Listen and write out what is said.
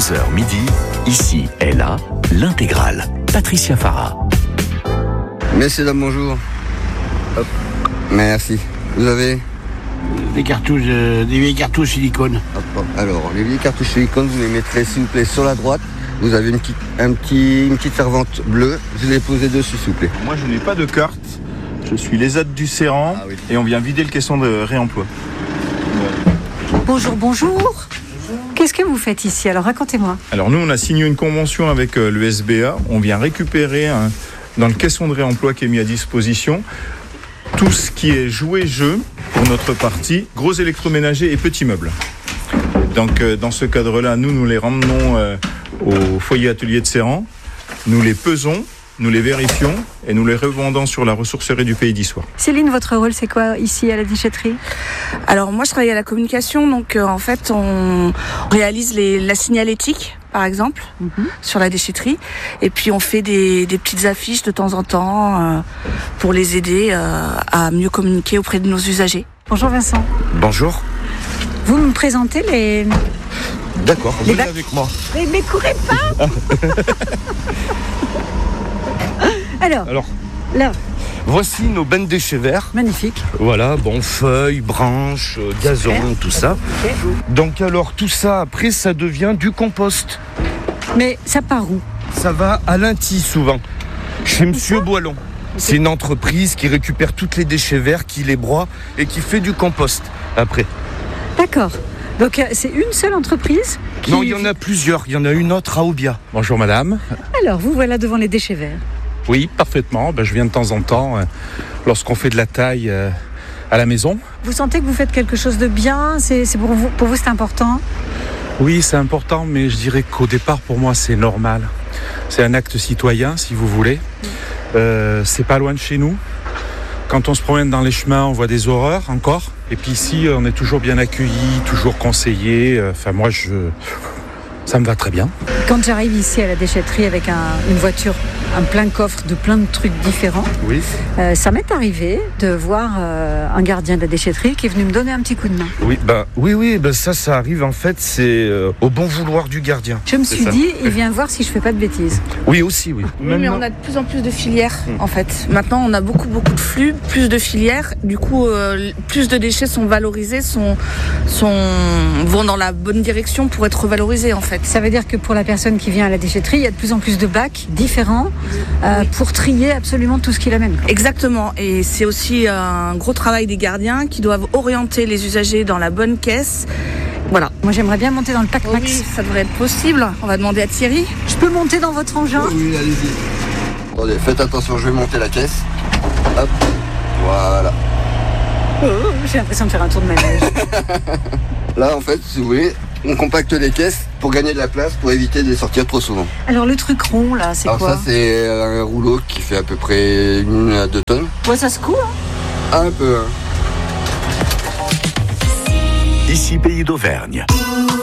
11h midi, ici et là, l'intégrale. Patricia Farah. Messieurs, dames, bonjour. Hop. Merci. Vous avez des vieilles cartouches silicone. Hop. Alors, les vieilles cartouches silicone, vous les mettrez s'il vous plaît sur la droite. Vous avez une petite servante bleue. Vous les posez dessus s'il vous plaît. Moi, je n'ai pas de carte. Je suis l'ESAT du Séran et on vient vider le caisson de réemploi. Bonjour. Qu'est-ce que vous faites ici? Alors racontez-moi. Alors nous, on a signé une convention avec le SBA. On vient récupérer dans le caisson de réemploi qui est mis à disposition tout ce qui est jouet-jeu pour notre partie, gros électroménager et petits meubles. Donc dans ce cadre-là, nous les ramenons au foyer atelier de Séran. Nous les pesons, nous les vérifions et nous les revendons sur la ressourcerie du Pays d'Issoire. Céline, votre rôle c'est quoi ici à la déchetterie? Alors moi je travaille à la communication, donc en fait on réalise la signalétique par exemple sur la déchetterie et puis on fait des petites affiches de temps en temps pour les aider à mieux communiquer auprès de nos usagers. Bonjour Vincent. Bonjour. Vous me présentez les... D'accord, venez avec moi. Mais courez pas. Alors, là. Voici nos bennes déchets verts. Magnifique. Voilà, feuilles, branches, gazon, tout ça. Okay. Donc alors, tout ça, après, ça devient du compost. Mais ça part où? Ça va à Linty, souvent, chez Monsieur Boilon. Okay. C'est une entreprise qui récupère tous les déchets verts, qui les broie et qui fait du compost, après. D'accord. Donc, c'est une seule entreprise qui... Non, il y en a plusieurs. Il y en a une autre à Aubia. Bonjour madame. Alors, vous voilà devant les déchets verts. Oui, parfaitement. Je viens de temps en temps lorsqu'on fait de la taille à la maison. Vous sentez que vous faites quelque chose de bien? C'est pour vous, c'est important? Oui, c'est important, mais je dirais qu'au départ, pour moi, c'est normal. C'est un acte citoyen, si vous voulez. C'est pas loin de chez nous. Quand on se promène dans les chemins, on voit des horreurs encore. Et puis ici, on est toujours bien accueillis, toujours conseillés. Moi, ça me va très bien. Quand j'arrive ici à la déchetterie avec une voiture, un plein coffre de plein de trucs différents, oui. Ça m'est arrivé de voir un gardien de la déchetterie qui est venu me donner un petit coup de main. Oui, ça arrive en fait, c'est au bon vouloir du gardien. Je me suis dit, il vient voir si je fais pas de bêtises. Oui, aussi, oui. Oui, mais on a de plus en plus de filières, en fait. Maintenant, on a beaucoup de flux, plus de filières. Du coup, plus de déchets sont valorisés, vont dans la bonne direction pour être revalorisés, en fait. Ça veut dire que pour la personne qui vient à la déchetterie, il y a de plus en plus de bacs différents pour trier absolument tout ce qu'il amène. Exactement. Et c'est aussi un gros travail des gardiens qui doivent orienter les usagers dans la bonne caisse. Voilà. Moi, j'aimerais bien monter dans le pack Max. Oui, ça devrait être possible. On va demander à Thierry. Je peux monter dans votre engin? Oui, allez-y. Attendez, faites attention, je vais monter la caisse. Hop, voilà. J'ai l'impression de faire un tour de manège. Là, en fait, si vous voulez, on compacte les caisses pour gagner de la place, pour éviter de les sortir trop souvent. Alors, le truc rond, là, c'est quoi? Alors ça, c'est un rouleau qui fait à peu près 1 à 2 tonnes. Ouais, ça secoue, Un peu, Ici, Pays d'Auvergne.